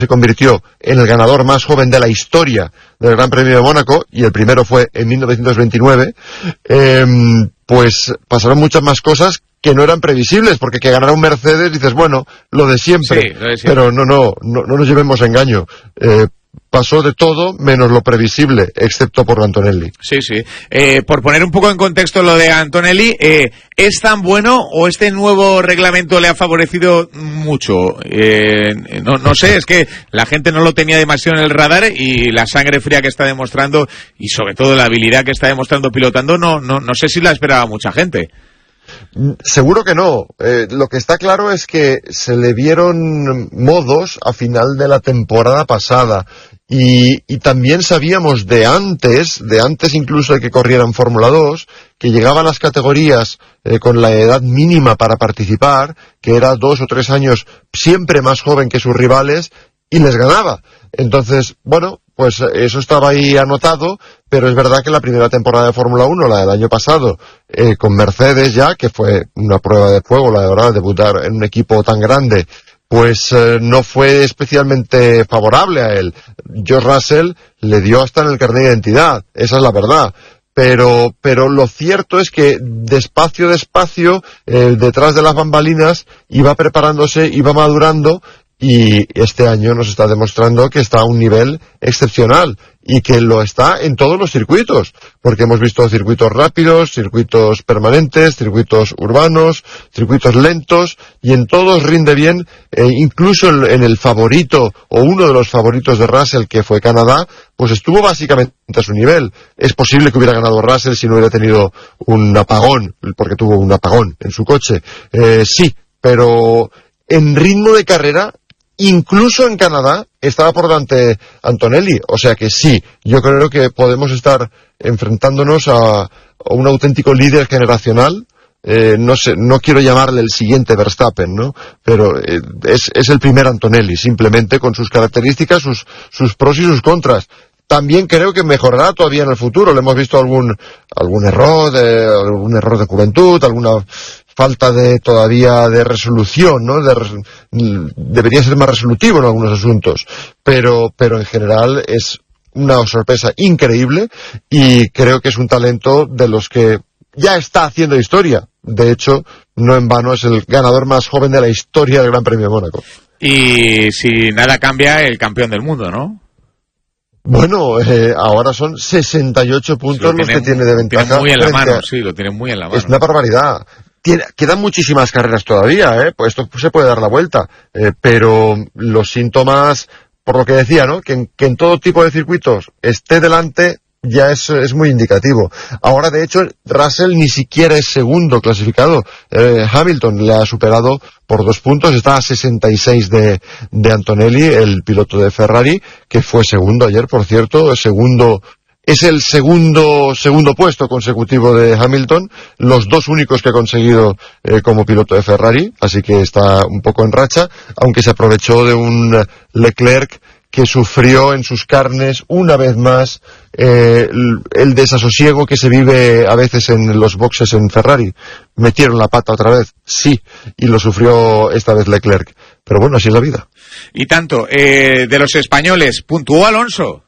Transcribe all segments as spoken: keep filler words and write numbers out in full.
se convirtió en el ganador más joven de la historia del Gran Premio de Mónaco, y el primero fue en mil novecientos veintinueve, eh, pues pasaron muchas más cosas que no eran previsibles, porque que ganara un Mercedes dices, bueno, lo de siempre, sí, lo de siempre. Pero no, no, no, no nos llevemos a engaño. Eh, pasó de todo menos lo previsible, excepto por Antonelli. Sí, sí. Eh, por poner un poco en contexto lo de Antonelli, eh, ¿es tan bueno o este nuevo reglamento le ha favorecido mucho? Eh, no, no sé, es que la gente no lo tenía demasiado en el radar, y la sangre fría que está demostrando, y sobre todo la habilidad que está demostrando pilotando, no, no, no sé si la esperaba mucha gente. Seguro que no. Eh, lo que está claro es que se le vieron modos a final de la temporada pasada, y, y también sabíamos de antes, de antes incluso de que corriera en Fórmula dos, que llegaban las categorías eh, con la edad mínima para participar, que era dos o tres años siempre más joven que sus rivales, y les ganaba. Entonces, bueno, pues eso estaba ahí anotado, pero es verdad que la primera temporada de Fórmula uno, la del año pasado, eh, con Mercedes ya, que fue una prueba de fuego, la de verdad, debutar en un equipo tan grande, pues eh, no fue especialmente favorable a él. George Russell le dio hasta en el carnet de identidad, esa es la verdad. Pero, pero lo cierto es que despacio, despacio, eh, detrás de las bambalinas, iba preparándose, iba madurando, y este año nos está demostrando que está a un nivel excepcional, y que lo está en todos los circuitos, porque hemos visto circuitos rápidos, circuitos permanentes, circuitos urbanos, circuitos lentos, y en todos rinde bien, eh, incluso en, en el favorito, o uno de los favoritos de Russell, que fue Canadá, pues estuvo básicamente a su nivel. Es posible que hubiera ganado Russell si no hubiera tenido un apagón, porque tuvo un apagón en su coche. Eh, sí, pero en ritmo de carrera, incluso en Canadá, estaba por delante Antonelli. O sea que sí, yo creo que podemos estar enfrentándonos a, a un auténtico líder generacional. Eh, no sé, no quiero llamarle el siguiente Verstappen, ¿no? Pero eh, es, es el primer Antonelli, simplemente con sus características, sus, sus pros y sus contras. También creo que mejorará todavía en el futuro. Le hemos visto algún, algún error de, algún error de juventud, alguna falta de todavía de resolución, ¿no? De res, debería ser más resolutivo en algunos asuntos, pero, pero en general es una sorpresa increíble, y creo que es un talento de los que ya está haciendo historia. De hecho, no en vano es el ganador más joven de la historia del Gran Premio de Mónaco. Y si nada cambia, el campeón del mundo, ¿no? Bueno, eh, ahora son sesenta y ocho puntos los que tiene de ventaja. Tiene muy en la mano, a... sí, lo tiene muy en la mano. Es una barbaridad. Tiene, quedan muchísimas carreras todavía, ¿eh? Pues esto se puede dar la vuelta, eh, pero los síntomas, por lo que decía, ¿no? Que en, que en todo tipo de circuitos esté delante ya es, es muy indicativo. Ahora, de hecho, Russell ni siquiera es segundo clasificado. Eh, Hamilton le ha superado por dos puntos, está a sesenta y seis de, de Antonelli, el piloto de Ferrari, que fue segundo ayer, por cierto, segundo. Es el segundo segundo puesto consecutivo de Hamilton, los dos únicos que ha conseguido eh, como piloto de Ferrari, así que está un poco en racha, aunque se aprovechó de un Leclerc que sufrió en sus carnes una vez más eh, el, el desasosiego que se vive a veces en los boxes en Ferrari. Metieron la pata otra vez, sí, y lo sufrió esta vez Leclerc, pero bueno, así es la vida. Y tanto, eh, de los españoles, ¿puntuó Alonso?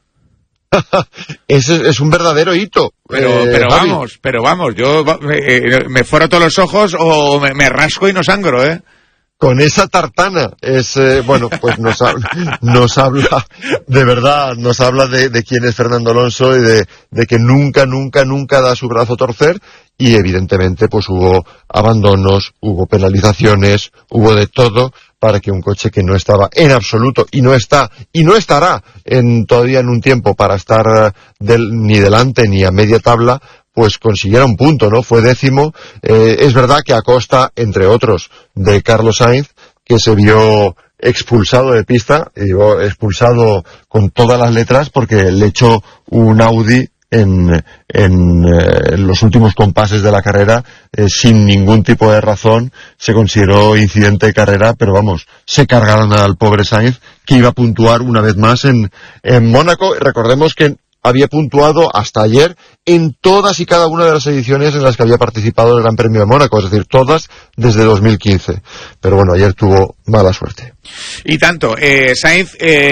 Ese es un verdadero hito. Pero, eh, pero Javi. vamos, pero vamos, yo eh, me fuero todos los ojos o me, me rasco y no sangro, ¿eh? Con esa tartana, es, eh, bueno, pues nos habla, nos habla, de verdad, nos habla de, de quién es Fernando Alonso, y de, de que nunca, nunca, nunca da su brazo a torcer, y evidentemente pues hubo abandonos, hubo penalizaciones, hubo de todo, para que un coche que no estaba en absoluto, y no está, y no estará en todavía en un tiempo para estar del, ni delante ni a media tabla, pues consiguiera un punto, ¿no? Fue décimo. Eh, es verdad que a costa, entre otros, de Carlos Sainz, que se vio expulsado de pista, y digo, expulsado con todas las letras, porque le echó un Audi en, en, eh, en los últimos compases de la carrera, eh, sin ningún tipo de razón. Se consideró incidente de carrera, pero vamos, se cargaron al pobre Sainz, que iba a puntuar una vez más en, en Mónaco. Recordemos que había puntuado hasta ayer en todas y cada una de las ediciones en las que había participado el Gran Premio de Mónaco, es decir, todas desde dos mil quince. Pero bueno, ayer tuvo mala suerte. Y tanto, eh, Sainz... Eh...